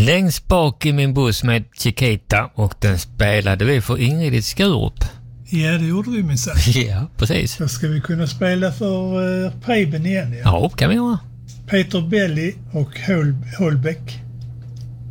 längst bak i min buss med Chiquita och den spelade vi för Ingrid i Skurup. Ja, det gjorde vi minsann. Ja, precis. Då ska vi kunna spela för Preben igen. Ja, kan vi göra. Peter Belli och Holbeck.